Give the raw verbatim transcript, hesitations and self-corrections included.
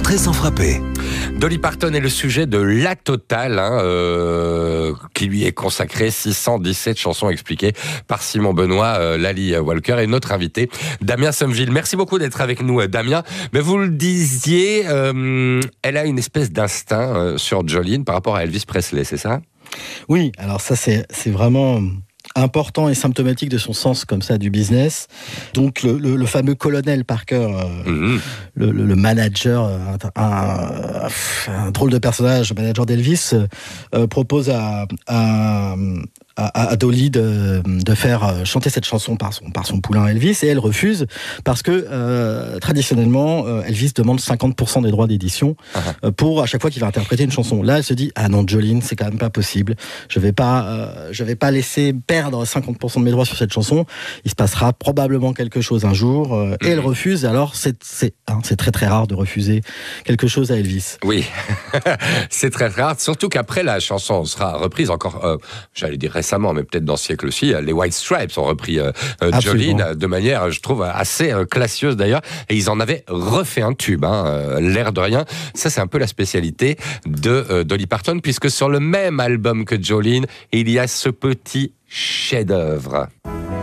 Entrer sans frapper. Dolly Parton est le sujet de La Totale, hein, euh, qui lui est consacré. six cent dix-sept chansons expliquées par Simon Benoît, euh, Lali Walker et notre invité Damien Someville. Merci beaucoup d'être avec nous, Damien. Mais vous le disiez, euh, elle a une espèce d'instinct euh, sur Jolene par rapport à Elvis Presley, c'est ça ? Oui, alors ça c'est, c'est vraiment important et symptomatique de son sens comme ça du business. Donc le, le, le fameux colonel Parker, euh, mmh. le, le, le manager, un, un, un drôle de personnage, le manager d'Elvis, euh, propose à, à, à, à Dolly de, de faire chanter cette chanson par son, par son poulain Elvis, et elle refuse parce que euh, traditionnellement euh, Elvis demande cinquante pour cent des droits d'édition uh-huh. pour à chaque fois qu'il va interpréter une chanson. Là elle se dit ah non, Jolene, c'est quand même pas possible, je vais pas euh, je vais pas laisser perdre cinquante pour cent de mes droits sur cette chanson, il se passera probablement quelque chose un jour, euh, et elle refuse. Alors c'est, c'est, hein, c'est très très rare de refuser quelque chose à Elvis. Oui, c'est très rare, surtout qu'après la chanson sera reprise encore, euh, j'allais dire récemment, mais peut-être dans ce siècle aussi, les White Stripes ont repris euh, Jolene de manière, je trouve, assez euh, classieuse d'ailleurs, et ils en avaient refait un tube, hein, euh, l'air de rien. Ça c'est un peu la spécialité de euh, Dolly Parton, puisque sur le même album que Jolene, il y a ce petit chef-d'œuvre.